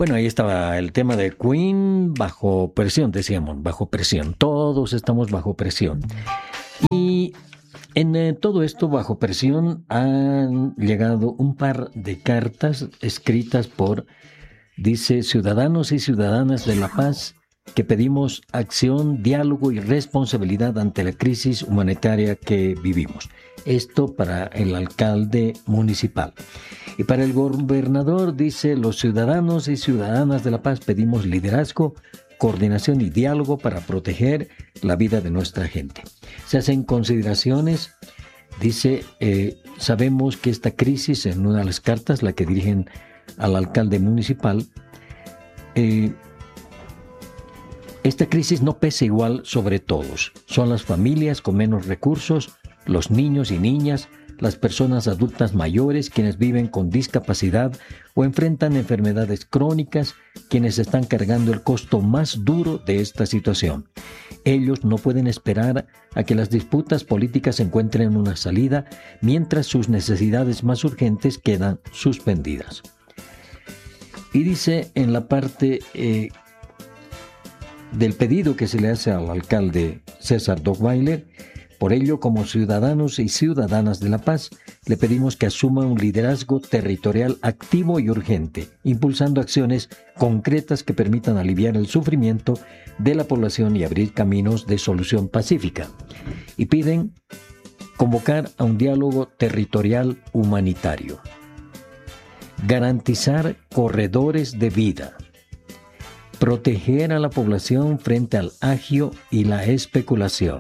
Bueno, ahí estaba el tema de Queen, bajo presión, decíamos, bajo presión. Todos estamos bajo presión. Y en todo esto, bajo presión, han llegado un par de cartas escritas por, dice, ciudadanos y ciudadanas de La Paz, que pedimos acción, diálogo y responsabilidad ante la crisis humanitaria que vivimos. Esto para el alcalde municipal. Y para el gobernador dice, los ciudadanos y ciudadanas de La Paz pedimos liderazgo, coordinación y diálogo para proteger la vida de nuestra gente. Se hacen consideraciones, dice, sabemos que esta crisis, en una de las cartas, la que dirigen al alcalde municipal, esta crisis no pesa igual sobre todos. Son las familias con menos recursos, los niños y niñas, las personas adultas mayores, quienes viven con discapacidad o enfrentan enfermedades crónicas, quienes están cargando el costo más duro de esta situación. Ellos no pueden esperar a que las disputas políticas encuentren una salida, mientras sus necesidades más urgentes quedan suspendidas. Y dice en la parte del pedido que se le hace al alcalde César Dochweiler, por ello, como ciudadanos y ciudadanas de La Paz, le pedimos que asuma un liderazgo territorial activo y urgente, impulsando acciones concretas que permitan aliviar el sufrimiento de la población y abrir caminos de solución pacífica. Y piden convocar a un diálogo territorial humanitario, garantizar corredores de vida, proteger a la población frente al agio y la especulación,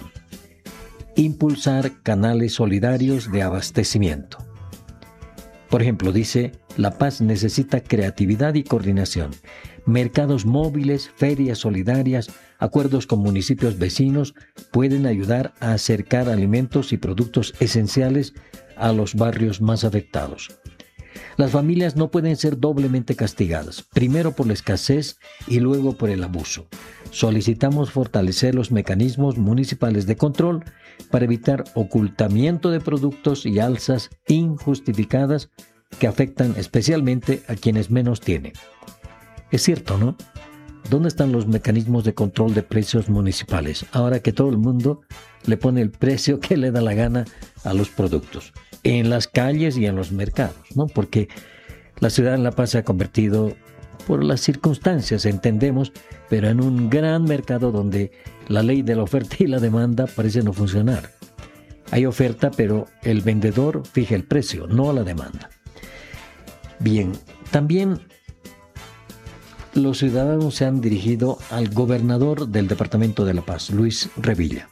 impulsar canales solidarios de abastecimiento. Por ejemplo, dice, La Paz necesita creatividad y coordinación, mercados móviles, ferias solidarias, acuerdos con municipios vecinos pueden ayudar a acercar alimentos y productos esenciales a los barrios más afectados. Las familias no pueden ser doblemente castigadas, primero por la escasez y luego por el abuso. Solicitamos fortalecer los mecanismos municipales de control para evitar ocultamiento de productos y alzas injustificadas que afectan especialmente a quienes menos tienen. Es cierto, ¿no? ¿Dónde están los mecanismos de control de precios municipales? Ahora que todo el mundo le pone el precio que le da la gana a los productos, en las calles y en los mercados, ¿no? Porque la ciudad de La Paz se ha convertido, por las circunstancias, entendemos, pero en un gran mercado donde la ley de la oferta y la demanda parece no funcionar. Hay oferta, pero el vendedor fija el precio, no la demanda. Bien, también los ciudadanos se han dirigido al gobernador del departamento de La Paz, Luis Revilla,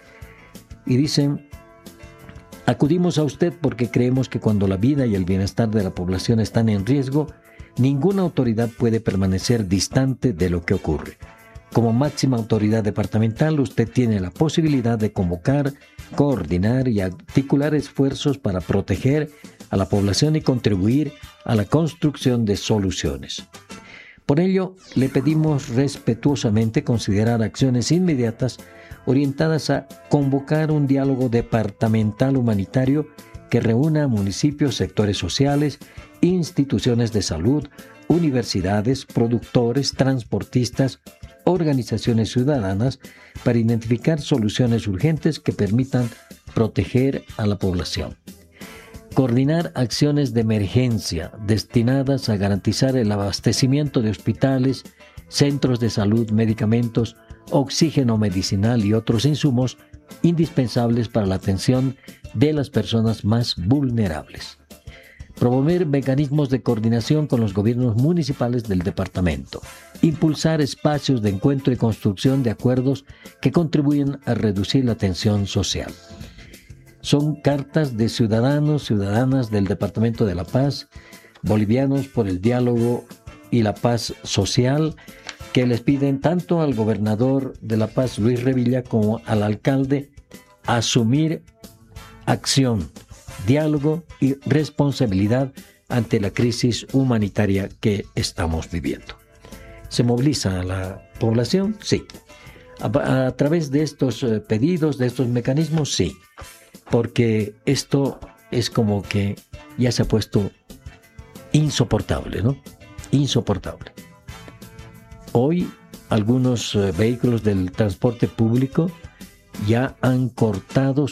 y dicen: acudimos a usted porque creemos que cuando la vida y el bienestar de la población están en riesgo, ninguna autoridad puede permanecer distante de lo que ocurre. Como máxima autoridad departamental, usted tiene la posibilidad de convocar, coordinar y articular esfuerzos para proteger a la población y contribuir a la construcción de soluciones. Por ello, le pedimos respetuosamente considerar acciones inmediatas orientadas a convocar un diálogo departamental humanitario que reúna a municipios, sectores sociales, instituciones de salud, universidades, productores, transportistas, organizaciones ciudadanas para identificar soluciones urgentes que permitan proteger a la población. Coordinar acciones de emergencia destinadas a garantizar el abastecimiento de hospitales, centros de salud, medicamentos, oxígeno medicinal y otros insumos indispensables para la atención de las personas más vulnerables. Promover mecanismos de coordinación con los gobiernos municipales del departamento. Impulsar espacios de encuentro y construcción de acuerdos que contribuyen a reducir la tensión social. Son cartas de ciudadanos, ciudadanas del departamento de La Paz, bolivianos por el diálogo y la paz social, que les piden tanto al gobernador de La Paz, Luis Revilla, como al alcalde asumir acción, diálogo y responsabilidad ante la crisis humanitaria que estamos viviendo. ¿Se moviliza la población? Sí. ¿A través de estos pedidos, de estos mecanismos? Sí. Porque esto es como que ya se ha puesto insoportable, ¿no? Insoportable. Hoy algunos vehículos del transporte público ya han cortado